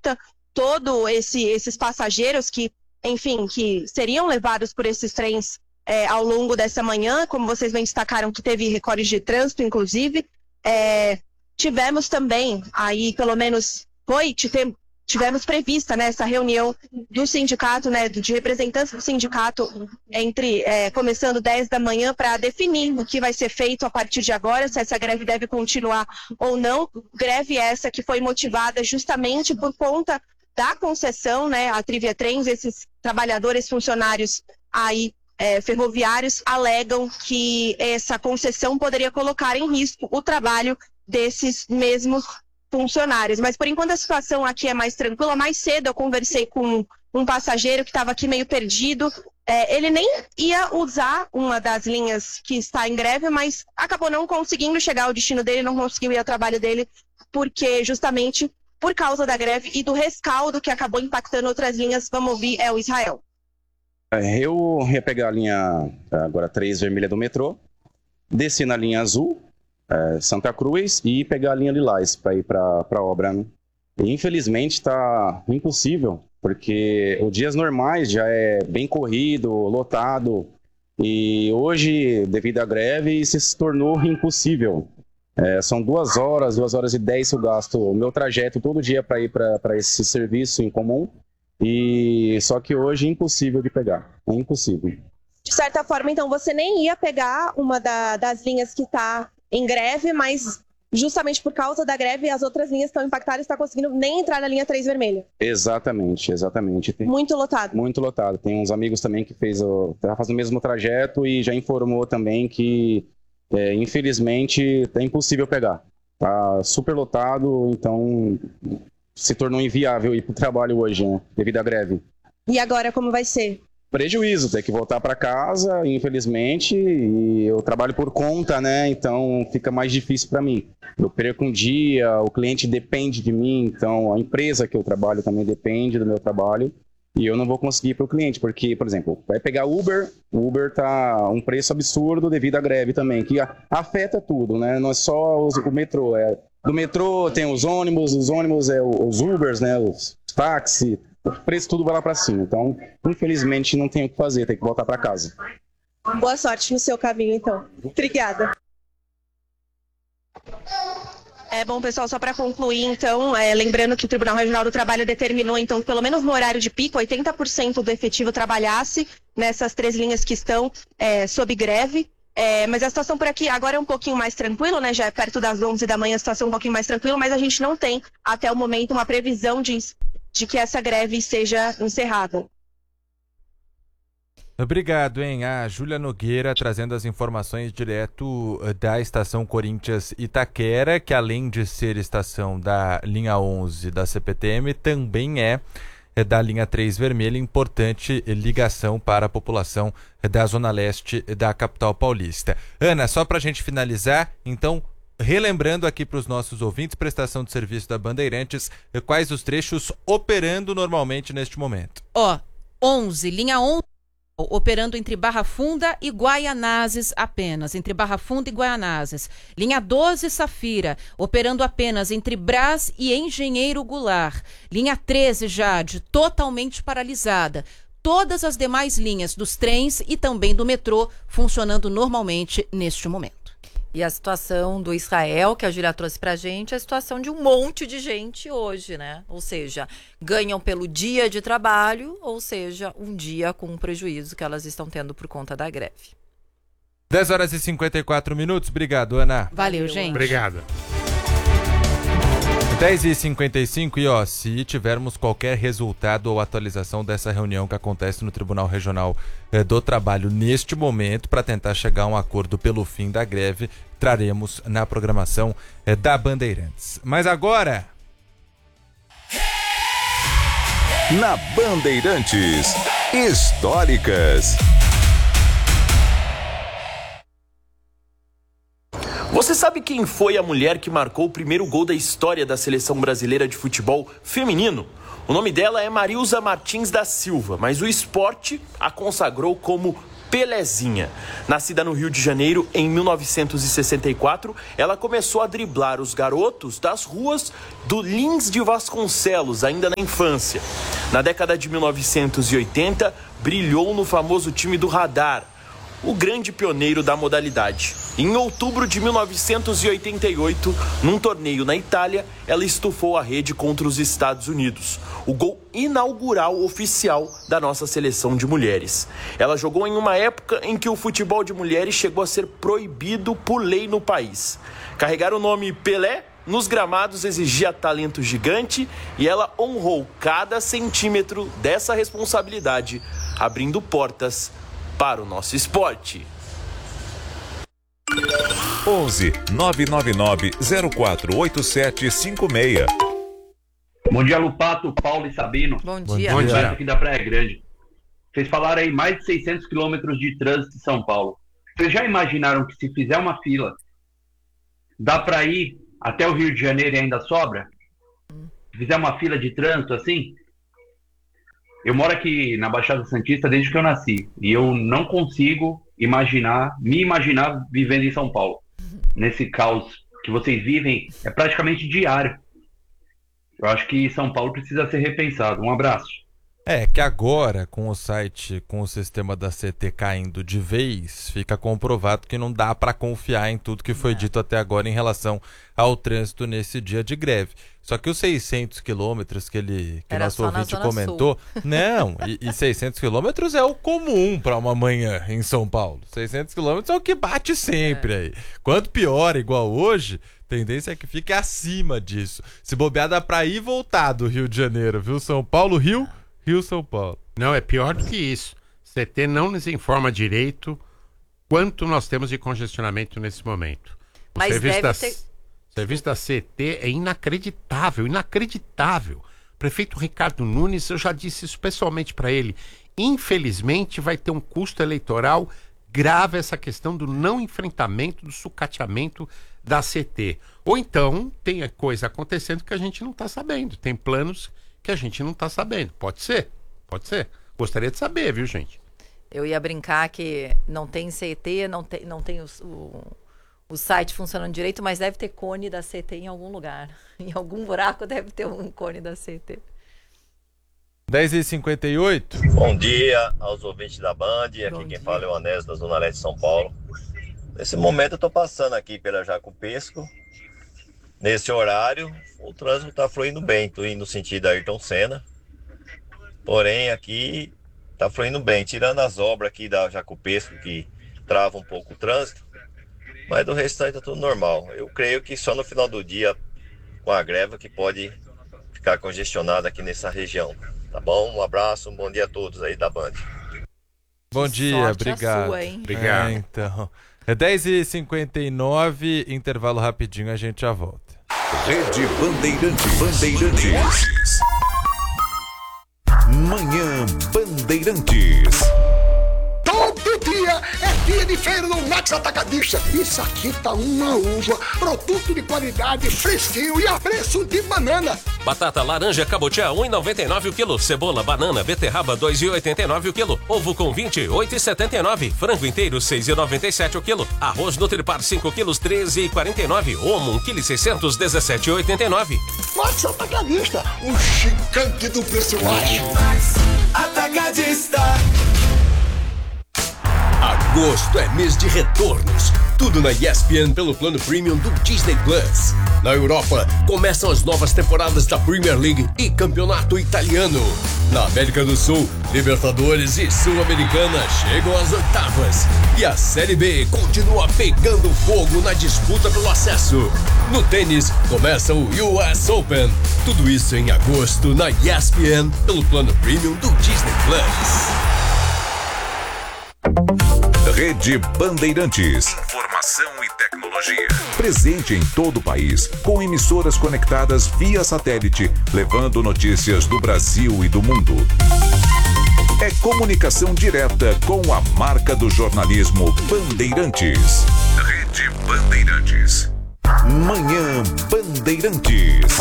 volta todos esses passageiros que, enfim, que seriam levados por esses trens ao longo dessa manhã, como vocês bem destacaram, que teve recordes de trânsito, inclusive. Tivemos também, aí pelo menos tivemos prevista, né, essa reunião do sindicato, né, de representantes do sindicato, começando 10 da manhã, para definir o que vai ser feito a partir de agora, se essa greve deve continuar ou não. Greve essa que foi motivada justamente por conta da concessão, né, a Trivia Trens. Esses trabalhadores, funcionários aí ferroviários alegam que essa concessão poderia colocar em risco o trabalho desses mesmos funcionários. Mas por enquanto a situação aqui é mais tranquila. Mais cedo eu conversei com um passageiro que estava aqui meio perdido. Ele nem ia usar uma das linhas que está em greve, mas acabou não conseguindo chegar ao destino dele, não conseguiu ir ao trabalho dele, porque justamente por causa da greve e do rescaldo que acabou impactando outras linhas. Vamos ouvir o Israel. Eu ia pegar a linha agora 3 vermelha do metrô, descer na linha azul, Santa Cruz, e pegar a linha lilás para ir para a obra, né? E, infelizmente está impossível, porque os dias normais já é bem corrido, lotado, e hoje, devido à greve, isso se tornou impossível. São 2 horas e 10 eu gasto o meu trajeto todo dia para ir para esse serviço em comum. E só que hoje é impossível de pegar, é impossível. De certa forma, então, você nem ia pegar uma das linhas que está em greve, mas justamente por causa da greve, as outras linhas estão impactadas e está conseguindo nem entrar na linha 3 vermelha. Exatamente. Muito lotado. Muito lotado. Tem uns amigos também que tá fazendo o mesmo trajeto e já informou também que, infelizmente, é impossível pegar. Tá super lotado, então se tornou inviável ir para o trabalho hoje, né, devido à greve. E agora como vai ser? Prejuízo, ter que voltar para casa, infelizmente, e eu trabalho por conta, né, então fica mais difícil para mim. Eu perco um dia, o cliente depende de mim, então a empresa que eu trabalho também depende do meu trabalho, e eu não vou conseguir ir para o cliente, porque, por exemplo, vai pegar o Uber tá um preço absurdo devido à greve também, que afeta tudo, né, não é só o metrô, do metrô tem os ônibus os Ubers, né, os táxis, o preço tudo vai lá para cima. Então, infelizmente, não tem o que fazer, tem que voltar para casa. Boa sorte no seu caminho, então. Obrigada. Bom, pessoal, só para concluir, então, lembrando que o Tribunal Regional do Trabalho determinou, então, que pelo menos no horário de pico, 80% do efetivo trabalhasse nessas 3 linhas que estão sob greve. Mas a situação por aqui agora é um pouquinho mais tranquila, né? Já é perto das 11 da manhã, a situação é um pouquinho mais tranquila, mas a gente não tem, até o momento, uma previsão de que essa greve seja encerrada. Obrigado, hein? A Júlia Nogueira trazendo as informações direto da estação Corinthians Itaquera, que além de ser estação da linha 11 da CPTM, também é da linha 3 vermelha, importante ligação para a população da Zona Leste da capital paulista. Ana, só para a gente finalizar, então, relembrando aqui para os nossos ouvintes, prestação de serviço da Bandeirantes, quais os trechos operando normalmente neste momento? 11, linha 11, operando entre Barra Funda e Guaianazes apenas, entre Barra Funda e Guaianazes. Linha 12, Safira, operando apenas entre Brás e Engenheiro Goulart. Linha 13, Jade, totalmente paralisada. Todas as demais linhas dos trens e também do metrô funcionando normalmente neste momento. E a situação do Israel, que a Júlia trouxe pra gente, é a situação de um monte de gente hoje, né? Ou seja, ganham pelo dia de trabalho, ou seja, um dia com um prejuízo que elas estão tendo por conta da greve. 10 horas e 54 minutos. Obrigado, Ana. Valeu, gente. Obrigado. 10h55 e se tivermos qualquer resultado ou atualização dessa reunião que acontece no Tribunal Regional do Trabalho neste momento, para tentar chegar a um acordo pelo fim da greve, traremos na programação da Bandeirantes. Mas agora... Na Bandeirantes, históricas. Você sabe quem foi a mulher que marcou o primeiro gol da história da seleção brasileira de futebol feminino? O nome dela é Marilza Martins da Silva, mas o esporte a consagrou como Pelezinha. Nascida no Rio de Janeiro em 1964, ela começou a driblar os garotos das ruas do Lins de Vasconcelos, ainda na infância. Na década de 1980, brilhou no famoso time do Radar, o grande pioneiro da modalidade. Em outubro de 1988, num torneio na Itália, ela estufou a rede contra os Estados Unidos, o gol inaugural oficial da nossa seleção de mulheres. Ela jogou em uma época em que o futebol de mulheres chegou a ser proibido por lei no país. Carregar o nome Pelé nos gramados exigia talento gigante e ela honrou cada centímetro dessa responsabilidade, abrindo portas para o nosso esporte. 11 999 048756. Bom dia, Lupato, Paulo e Sabino. Bom dia. Bom dia. Aqui da Praia Grande. Vocês falaram aí mais de 600 quilômetros de trânsito em São Paulo. Vocês já imaginaram que se fizer uma fila, dá para ir até o Rio de Janeiro e ainda sobra? Se fizer uma fila de trânsito assim? Eu moro aqui na Baixada Santista desde que eu nasci. E eu não consigo me imaginar vivendo em São Paulo. Nesse caos que vocês vivem, é praticamente diário. Eu acho que São Paulo precisa ser repensado. Um abraço. É que agora, com o site, com o sistema da CT caindo de vez, fica comprovado que não dá para confiar em tudo que foi dito até agora em relação ao trânsito nesse dia de greve. Só que os 600 quilômetros que nosso ouvinte comentou, não, e 600 quilômetros é o comum para uma manhã em São Paulo. 600 quilômetros é o que bate sempre aí. Quanto pior, igual hoje, tendência é que fique acima disso. Se bobear, dá para ir e voltar do Rio de Janeiro, viu? São Paulo, Rio, São Paulo. Não, é pior do que isso. CT não nos informa direito quanto nós temos de congestionamento nesse momento. O serviço da CT é inacreditável. O prefeito Ricardo Nunes, eu já disse isso pessoalmente para ele, infelizmente vai ter um custo eleitoral grave essa questão do não enfrentamento, do sucateamento da CT. Ou então tem coisa acontecendo que a gente não está sabendo, tem planos que a gente não está sabendo. Pode ser. Gostaria de saber, viu, gente? Eu ia brincar que não tem CT, não tem o site funcionando direito, mas deve ter cone da CT em algum lugar. Em algum buraco deve ter um cone da CT. 10h58. Bom dia aos ouvintes da Band. Aqui quem fala é o Anésio da Zona Leste de São Paulo. Nesse momento eu estou passando aqui pela Jacopesco. Nesse horário, o trânsito está fluindo bem. Estou indo no sentido Ayrton Senna. Porém, aqui está fluindo bem. Tirando as obras aqui da Jacopesco, que trava um pouco o trânsito. Mas do restante está tudo normal. Eu creio que só no final do dia, com a greve, que pode ficar congestionado aqui nessa região. Tá bom? Um abraço, um bom dia a todos aí da Band. Bom dia, obrigado. Sua, hein? Obrigado. Então, é 10h59, intervalo rapidinho, a gente já volta. Rede Bandeirantes. Manhã Bandeirantes. Todo dia é dia de feira no Max Atacadista. Isso aqui tá uma uva, produto de qualidade, fresquinho e a preço de banana. Batata laranja cabotiá 1,99 o quilo. Cebola, banana, beterraba 2,89 o quilo. Ovo com 28,79. Frango inteiro 6,97 o quilo. Arroz Nutripar 5 quilos 13,49. Omo 1 kg 600 17,89. Max Atacadista, o gigante do preço baixo. Atacadista. Agosto é mês de retornos. Tudo na ESPN pelo plano premium do Disney Plus. Na Europa, começam as novas temporadas da Premier League e Campeonato Italiano. Na América do Sul, Libertadores e Sul-Americana chegam às oitavas. E a Série B continua pegando fogo na disputa pelo acesso. No tênis, começa o US Open. Tudo isso em agosto na ESPN pelo plano premium do Disney Plus. Rede Bandeirantes. Informação e tecnologia. Presente em todo o país, com emissoras conectadas via satélite, levando notícias do Brasil e do mundo. É comunicação direta com a marca do jornalismo Bandeirantes. Rede Bandeirantes. Manhã Bandeirantes.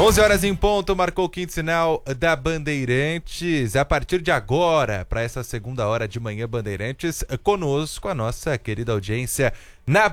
11 horas em ponto, marcou o quinto sinal da Bandeirantes. A partir de agora, para essa segunda hora de manhã Bandeirantes, conosco a nossa querida audiência na